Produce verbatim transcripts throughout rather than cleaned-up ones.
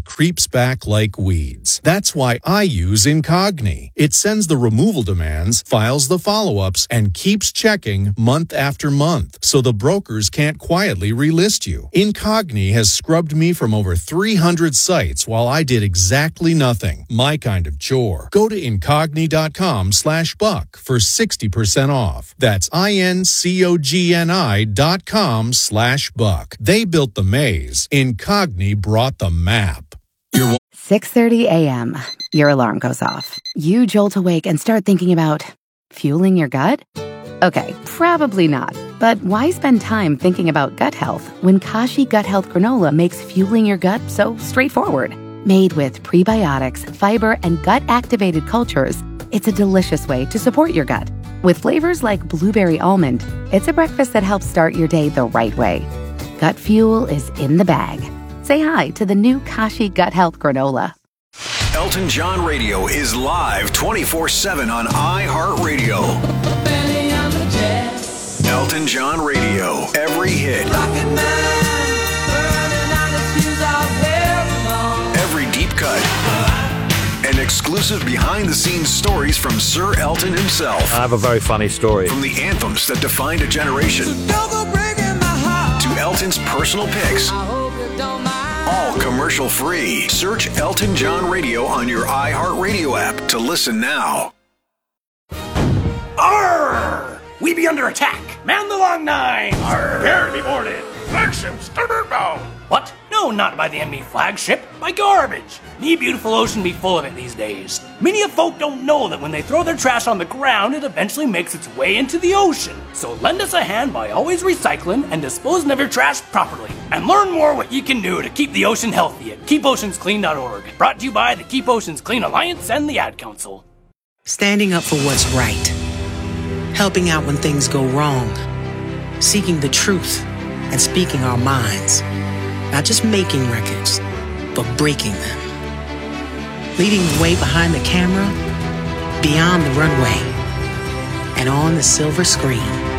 creeps back like weeds. That's why I use Incogni. It sends the removal demands, files the follow-ups, and keeps checking month after month, so the brokers can't quietly relist you. Incogni has scrubbed me from over three hundred sites while I did exactly nothing. My kind of chore. Go to Incogni.com slash buck for sixty percent off. That's I-N-C-O-G-N-I dot com slash buck. They built the maze. Incogni brought the map. You're six thirty a.m. Your alarm goes off. You jolt awake and start thinking about fueling your gut? Okay, probably not. But why spend time thinking about gut health when Kashi Gut Health Granola makes fueling your gut so straightforward? Made with prebiotics, fiber, and gut-activated cultures, it's a delicious way to support your gut. With flavors like blueberry almond, it's a breakfast that helps start your day the right way. Gut fuel is in the bag. Say hi to the new Kashi Gut Health Granola. Elton John Radio is live twenty-four seven on iHeartRadio. Elton John Radio, every hit, every deep cut, and exclusive behind-the-scenes stories from Sir Elton himself. I have a very funny story. From the anthems that defined a generation to Elton's personal picks, all commercial-free. Search Elton John Radio on your iHeartRadio app to listen now. Arr! We be under attack. Man the long nine. Arr! Prepare to be boarded. Flagship starboard bound. What? No, not by the enemy flagship. By garbage. Me beautiful ocean be full of it these days. Many of folk don't know that when they throw their trash on the ground, it eventually makes its way into the ocean. So lend us a hand by always recycling and disposing of your trash properly. And learn more what you can do to keep the ocean healthy at keep oceans clean dot org. Brought to you by the Keep Oceans Clean Alliance and the Ad Council. Standing up for what's right. Helping out when things go wrong. Seeking the truth and speaking our minds. Not just making records, but breaking them. Leading the way behind the camera, beyond the runway, and on the silver screen.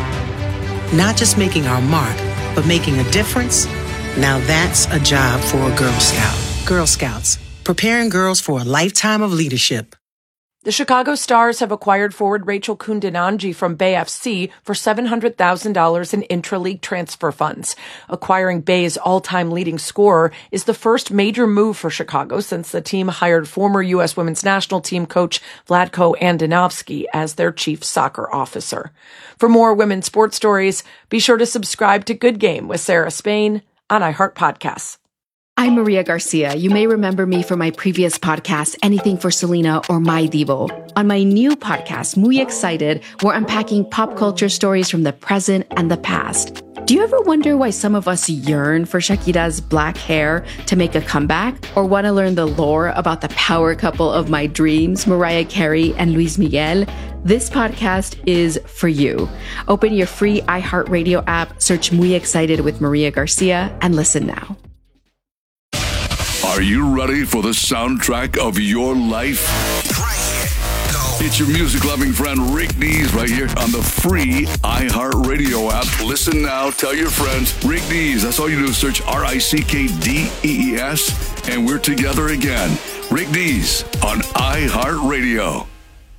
Not just making our mark, but making a difference. Now that's a job for a Girl Scout. Girl Scouts, preparing girls for a lifetime of leadership. The Chicago Stars have acquired forward Rachel Kundinanji from Bay F C for seven hundred thousand dollars in intra-league transfer funds. Acquiring Bay's all-time leading scorer is the first major move for Chicago since the team hired former U S women's national team coach Vlatko Andonovski as their chief soccer officer. For more women's sports stories, be sure to subscribe to Good Game with Sarah Spain on iHeart Podcasts. I'm Maria Garcia. You may remember me from my previous podcast, Anything for Selena or My Divo. On my new podcast, Muy Excited, we're unpacking pop culture stories from the present and the past. Do you ever wonder why some of us yearn for Shakira's black hair to make a comeback? Or want to learn the lore about the power couple of my dreams, Mariah Carey and Luis Miguel? This podcast is for you. Open your free iHeartRadio app, search Muy Excited with Maria Garcia, and listen now. Are you ready for the soundtrack of your life? It's your music-loving friend Rick Dees right here on the free iHeartRadio app. Listen now, tell your friends. Rick Dees, that's all you do is search R I C K D E E S, and we're together again. Rick Dees on iHeartRadio.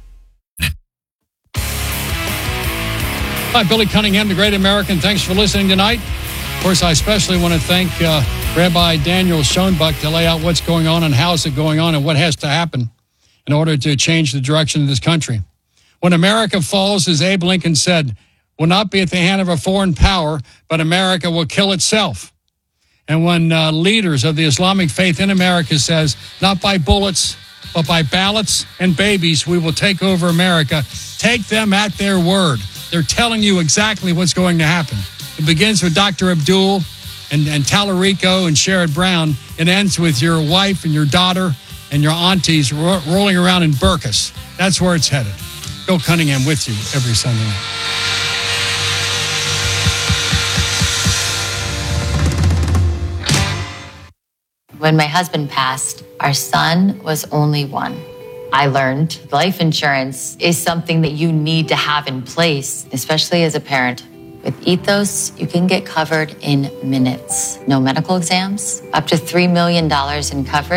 Hi, Billy Cunningham, the Great American. Thanks for listening tonight. Of course, I especially want to thank uh, Rabbi Daniel Schoenbuck to lay out what's going on and how is it going on and what has to happen in order to change the direction of this country. When America falls, as Abe Lincoln said, will not be at the hand of a foreign power, but America will kill itself. And when uh, leaders of the Islamic faith in America says, not by bullets, but by ballots and babies, we will take over America, take them at their word. They're telling you exactly what's going to happen. It begins with Doctor Abdul and, and Tallarico and Sherrod Brown. It ends with your wife and your daughter and your aunties ro- rolling around in burqas. That's where it's headed. Bill Cunningham with you every Sunday night. When my husband passed, our son was only one. I learned life insurance is something that you need to have in place, especially as a parent. With Ethos, you can get covered in minutes. No medical exams, up to three million dollars in coverage.